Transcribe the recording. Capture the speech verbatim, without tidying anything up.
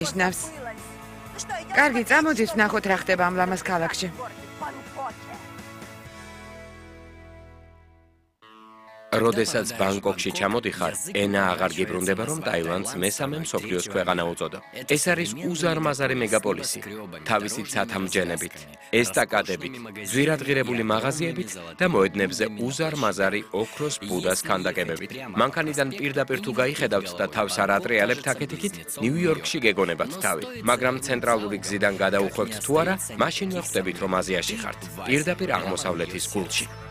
ნიშნავს. კარგი, წამოდით ვნახოთ რა ხდება ამ ლამაზ ქალაქში. როდესაც ბანგკოკში ჩამოდიხარ, ენა აღარ გიბრუნდება, რომ ტაილანდს მესამე მსოფლიოს ქვეყანა უწოდა. ეს არის უზარმაზარი მეგაპოლისი, თავისი ცათამბჯენებით, ესტაკადებით, ძვირადღირებული მაღაზიებით და მოედნებზე უზარმაზარი ოქროს ბუდას ქანდაკებებით. მანქანიდან პირდაპირ თუ გაიხედავთ და თავს არ ატრიალებთ აქეთ-იქით, ნიუ-იორკში გეგონებათ თავი. მაგრამ ცენტრალური გზიდან გადაუხვევთ თუ არა, მაშინვე ხვდებით, რომ აზიაში ხართ, პირდაპირ აღმოსავლეთის გულში.